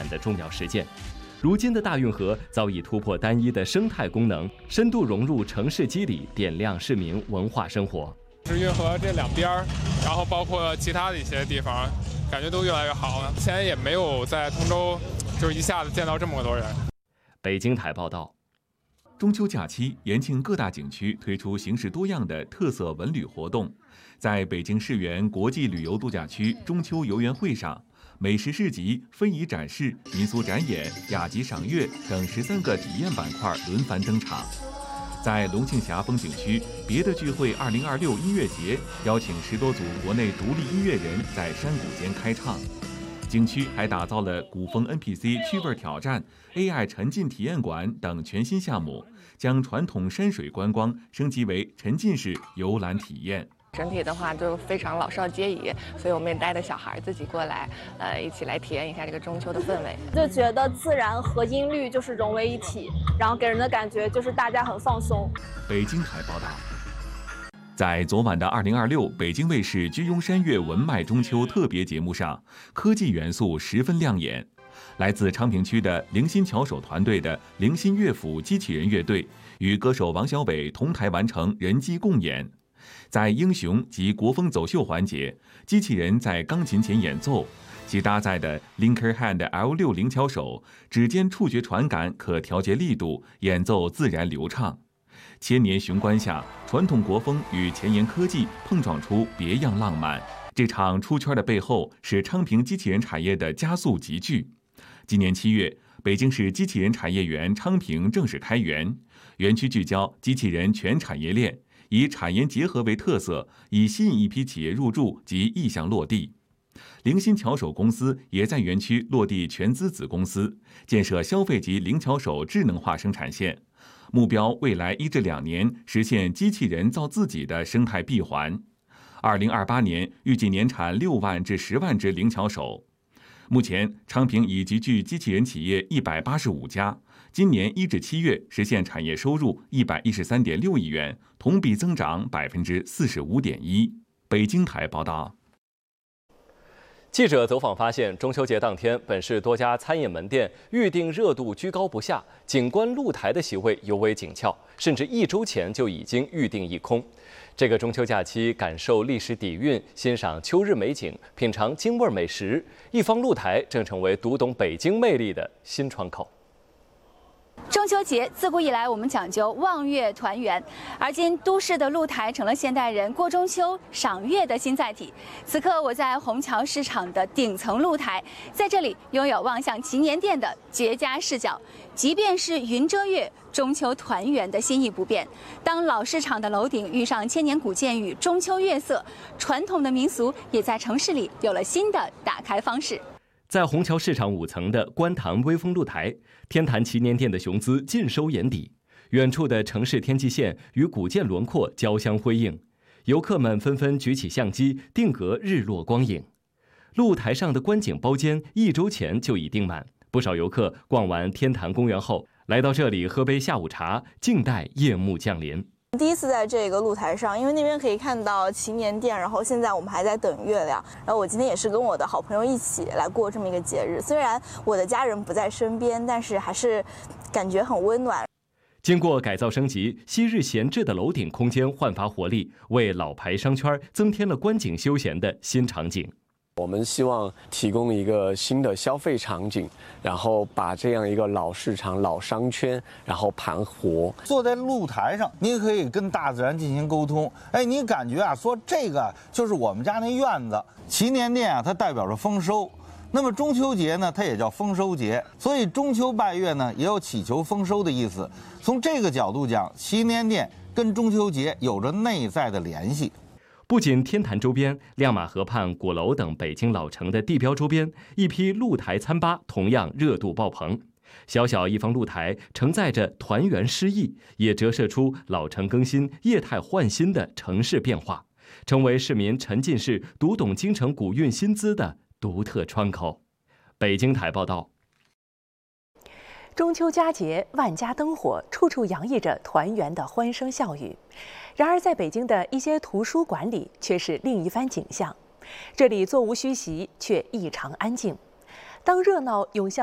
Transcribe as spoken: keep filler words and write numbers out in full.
产的重要实践。如今的大运河早已突破单一的生态功能，深度融入城市肌理，点亮市民文化生活。 是运河这两边，然后包括其他的一些地方，感觉都越来越好了。之前也没有在通州，就是一下子见到这么多人。 北京台报道。 中秋假期，延庆各大景区推出形式多样的特色文旅活动。在北京世园国际旅游度假区中秋游园会上，美食市集、非遗展示、民俗展演、雅集赏月等十三个体验板块轮番登场。在龙庆峡风景区，别的聚会二零二六音乐节邀请十多组国内独立音乐人在山谷间开唱。景区还打造了古风 N P C 趣味挑战、A I 沉浸体验馆等全新项目，将传统山水观光升级为沉浸式游览体验。 整体的话就非常老少皆宜，所以我们也带着小孩自己过来，呃，一起来体验一下这个中秋的氛围。 就觉得自然和音律就是融为一体，然后给人的感觉就是大家很放松。 北京台报道。在昨晚的二零二六北京卫视居庸山月文脉中秋特别节目上，科技元素十分亮眼。来自昌平区的灵心巧手团队的灵心乐府机器人乐队与歌手王小伟同台完成人机共演。在英雄及国风走秀环节，机器人在钢琴前演奏，其搭载的 Linker Hand L 六 灵巧手指尖触觉传感可调节力度，演奏自然流畅。千年雄关下，传统国风与前沿科技碰撞出别样浪漫。这场出圈的背后是昌平机器人产业的加速集聚。今年七月，北京市机器人产业园昌平正式开园，园区聚焦机器人全产业链，以产研结合为特色，以吸引一批企业入驻及意向落地。灵心巧手公司也在园区落地全资子公司，建设消费级灵巧手智能化生产线。目标未来一至两年实现机器人造自己的生态闭环。二零二八年预计年产六万至十万只灵巧手。目前，昌平已集聚机器人企业一百八十五家，今年一至七月实现产业收入一百一十三点六亿元，同比增长百分之四十五点一。北京台报道。 记者走访发现，中秋节当天，本市多家餐饮门店预订热度居高不下，景观露台的席位尤为紧俏，甚至一周前就已经预订一空。这个中秋假期，感受历史底蕴，欣赏秋日美景，品尝京味美食，一方露台正成为读懂北京魅力的新窗口。 中秋节自古以来，我们讲究望月团圆，而今都市的露台成了现代人过中秋、赏月的新载体。此刻，我在虹桥市场的顶层露台，在这里拥有望向祈年殿的绝佳视角。即便是云遮月，中秋团圆的心意不变。当老市场的楼顶遇上千年古建与中秋月色，传统的民俗也在城市里有了新的打开方式。 在虹桥市场五层的观塘微风露台，天坛祈年殿的雄姿尽收眼底，远处的城市天际线与古建轮廓交相辉映，游客们纷纷举起相机定格日落光影。露台上的观景包间一周前就已订满，不少游客逛完天坛公园后，来到这里喝杯下午茶，静待夜幕降临。 第一次在这个露台上，因为那边可以看到祈年殿，然后现在我们还在等月亮。然后我今天也是跟我的好朋友一起来过这么一个节日，虽然我的家人不在身边，但是还是感觉很温暖。 经过改造升级，昔日闲置的楼顶空间焕发活力，为老牌商圈增添了观景休闲的新场景。 我们希望提供一个新的消费场景，然后把这样一个老市场、老商圈，然后盘活。 坐在露台上，您可以跟大自然进行沟通。哎，你感觉啊，说这个就是我们家那院子。祈年殿啊，它代表着丰收。那么中秋节呢，它也叫丰收节，所以中秋拜月呢，也有祈求丰收的意思。从这个角度讲，祈年殿跟中秋节有着内在的联系。 不仅天坛周边、亮马河畔、鼓楼等北京老城的地标周边，一批露台餐吧同样热度爆棚。小小一方露台承载着团圆诗意，也折射出老城更新、业态换新的城市变化，成为市民沉浸式读懂京城古韵新姿的独特窗口。北京台报道。 中秋佳节，万家灯火，处处洋溢着团圆的欢声笑语。然而，在北京的一些图书馆里，却是另一番景象。这里座无虚席，却异常安静。当热闹涌向